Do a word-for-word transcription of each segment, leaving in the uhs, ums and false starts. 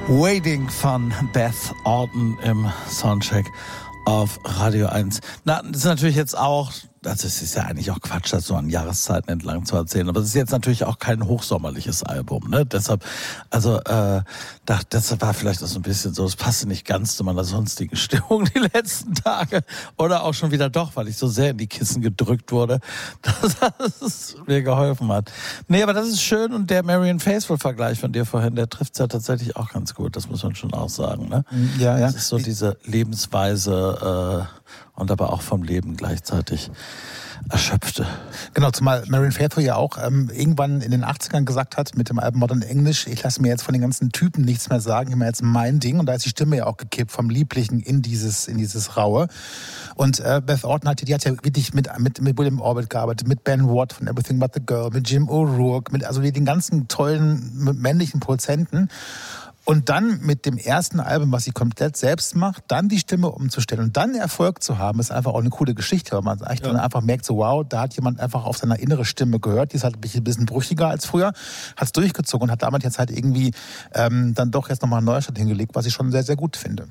Waiting von Beth Orton im Soundcheck auf Radio eins. Na, das ist natürlich jetzt auch, also es ist ja eigentlich auch Quatsch, das so an Jahreszeiten entlang zu erzählen, aber es ist jetzt natürlich auch kein hochsommerliches Album, ne? Deshalb, also äh, da, das war vielleicht auch so ein bisschen so, es passte nicht ganz zu meiner sonstigen Stimmung die letzten Tage oder auch schon wieder doch, weil ich so sehr in die Kissen gedrückt wurde, dass es mir geholfen hat. Nee, aber das ist schön und der Marianne Faithfull-Vergleich von dir vorhin, der trifft es ja tatsächlich auch ganz gut, das muss man schon auch sagen, ne? Ja, ja. Das ist so diese Lebensweise äh, und aber auch vom Leben gleichzeitig erschöpfte. Genau, zumal Marianne Faithfull ja auch ähm, irgendwann in den achtzigern gesagt hat, mit dem Album Modern English, ich lasse mir jetzt von den ganzen Typen nichts mehr sagen, ich mache jetzt mein Ding. Und da ist die Stimme ja auch gekippt vom Lieblichen in dieses, in dieses Raue. Und äh, Beth Orton hat, die hat ja wirklich mit, mit, mit William Orbit gearbeitet, mit Ben Watt von Everything But the Girl, mit Jim O'Rourke, mit also den ganzen tollen männlichen Produzenten. Und dann mit dem ersten Album, was sie komplett selbst macht, dann die Stimme umzustellen und dann Erfolg zu haben, ist einfach auch eine coole Geschichte, weil man echt ja. dann einfach merkt, so wow, da hat jemand einfach auf seine innere Stimme gehört, die ist halt ein bisschen brüchiger als früher, hat es durchgezogen und hat damit jetzt halt irgendwie ähm, dann doch jetzt nochmal einen Neustart hingelegt, was ich schon sehr, sehr gut finde.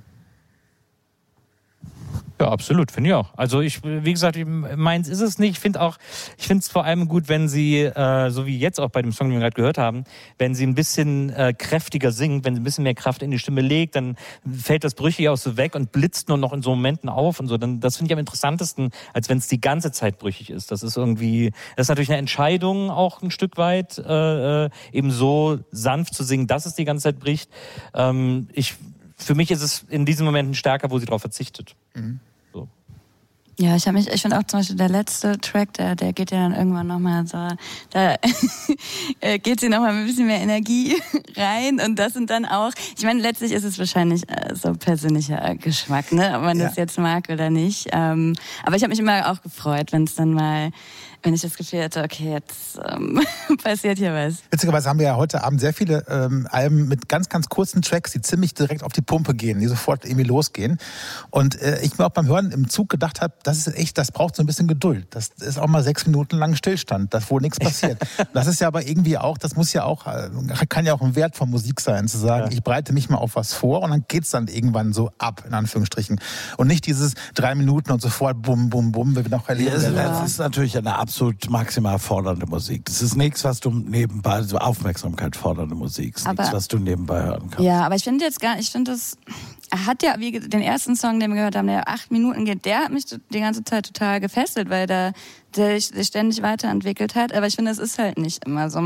Ja, absolut, finde ich auch. Also ich, wie gesagt, meins ist es nicht. Ich finde auch, ich finde es vor allem gut, wenn sie, äh, so wie jetzt auch bei dem Song, den wir gerade gehört haben, wenn sie ein bisschen äh, kräftiger singt, wenn sie ein bisschen mehr Kraft in die Stimme legt, dann fällt das Brüchige auch so weg und blitzt nur noch in so Momenten auf und so. Dann, das finde ich am interessantesten, als wenn es die ganze Zeit brüchig ist. Das ist irgendwie, das ist natürlich eine Entscheidung auch ein Stück weit, äh, eben so sanft zu singen, dass es die ganze Zeit bricht. Ähm, ich, für mich ist es in diesen Momenten stärker, wo sie darauf verzichtet. Mhm. So. Ja, ich habe mich, ich finde auch zum Beispiel der letzte Track, der, der geht ja dann irgendwann nochmal so, da geht sie nochmal mit ein bisschen mehr Energie rein und das sind dann auch, ich meine, letztlich ist es wahrscheinlich äh, so persönlicher Geschmack, ne, ob man ja. das jetzt mag oder nicht. Ähm, aber ich habe mich immer auch gefreut, wenn es dann mal, wenn ich das Gefühl hatte, okay, jetzt ähm, passiert hier was. Witzigerweise haben wir ja heute Abend sehr viele ähm, Alben mit ganz, ganz kurzen Tracks, die ziemlich direkt auf die Pumpe gehen, die sofort irgendwie losgehen. Und äh, ich mir auch beim Hören im Zug gedacht habe, das ist echt, das braucht so ein bisschen Geduld. Das ist auch mal sechs Minuten lang Stillstand, dass wohl nichts passiert. Das ist ja aber irgendwie auch, das muss ja auch, kann ja auch ein Wert von Musik sein, zu sagen, ja. ich bereite mich mal auf was vor und dann geht's dann irgendwann so ab, in Anführungsstrichen. Und nicht dieses drei Minuten und sofort bum, bum, bum, wir noch erleben. Ja, das, das ist natürlich eine absolut maximal fordernde Musik. Das ist nichts, was du nebenbei, also Aufmerksamkeit fordernde Musik. Das ist aber, nichts, was du nebenbei hören kannst. Ja, aber ich finde jetzt gar, ich finde das, er hat ja, wie den ersten Song, den wir gehört haben, der acht Minuten geht, der hat mich die ganze Zeit total gefesselt, weil der, der sich ständig weiterentwickelt hat. Aber ich finde, es ist halt nicht immer so.